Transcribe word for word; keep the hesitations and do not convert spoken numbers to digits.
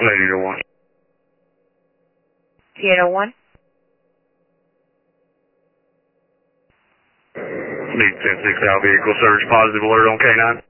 eight oh one. eight oh one. Need ten six out vehicle search, positive alert on K nine.